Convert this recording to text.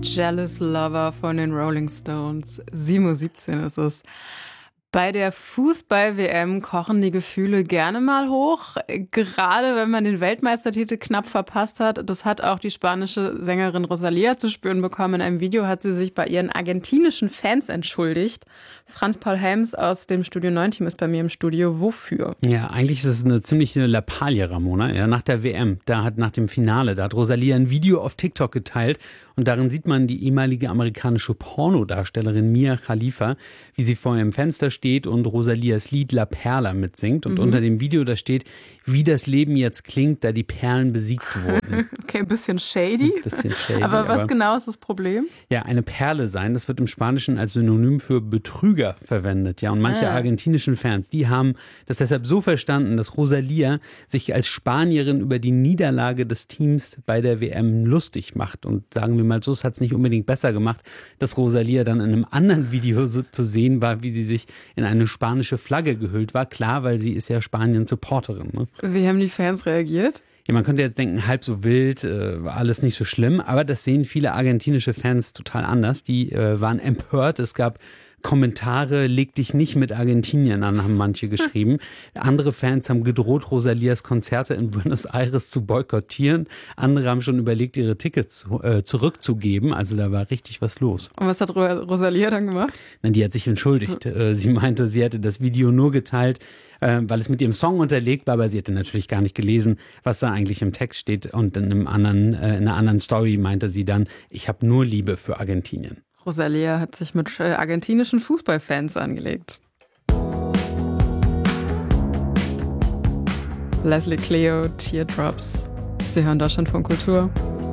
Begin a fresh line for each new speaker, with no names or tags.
Jealous Lover von den Rolling Stones. 7:17 Uhr ist es. Bei der Fußball-WM kochen die Gefühle gerne mal hoch, gerade wenn man den Weltmeistertitel knapp verpasst hat. Das hat auch die spanische Sängerin Rosalía zu spüren bekommen. In einem Video hat sie sich bei ihren argentinischen Fans entschuldigt. Franz-Paul Helms aus dem Studio 9-Team ist bei mir im Studio. Wofür?
Ja, eigentlich ist es eine ziemliche Lappalie, Ramona. Ja, nach der WM, nach dem Finale, da hat Rosalía ein Video auf TikTok geteilt und darin sieht man die ehemalige amerikanische Pornodarstellerin Mia Khalifa, wie sie vor ihrem Fenster steht und Rosalías Lied La Perla mitsingt. Und unter dem Video, da steht, wie das Leben jetzt klingt, da die Perlen besiegt wurden.
Okay, ein bisschen shady. Aber was genau ist das Problem?
Ja, eine Perle sein, das wird im Spanischen als Synonym für Betrüger verwendet. Ja, und manche argentinischen Fans, die haben das deshalb so verstanden, dass Rosalía sich als Spanierin über die Niederlage des Teams bei der WM lustig macht. Und sagen wir mal so, es hat es nicht unbedingt besser gemacht, dass Rosalía dann in einem anderen Video so zu sehen war, wie sie sich in eine spanische Flagge gehüllt war. Klar, weil sie ist ja Spanien-Supporterin. Ne?
Wie haben die Fans reagiert?
Ja, man könnte jetzt denken, halb so wild, alles nicht so schlimm, aber das sehen viele argentinische Fans total anders. Die waren empört, es gab Kommentare, leg dich nicht mit Argentinien an, haben manche geschrieben. Andere Fans haben gedroht, Rosalías Konzerte in Buenos Aires zu boykottieren. Andere haben schon überlegt, ihre Tickets zurückzugeben. Also da war richtig was los.
Und was hat Rosalía dann gemacht?
Die hat sich entschuldigt. Sie meinte, sie hätte das Video nur geteilt, weil es mit ihrem Song unterlegt war, aber sie hätte natürlich gar nicht gelesen, was da eigentlich im Text steht. Und in einer anderen Story meinte sie dann, ich habe nur Liebe für Argentinien.
Rosalía hat sich mit argentinischen Fußballfans angelegt. Leslie Cleo, Teardrops. Sie hören Deutschlandfunk Kultur.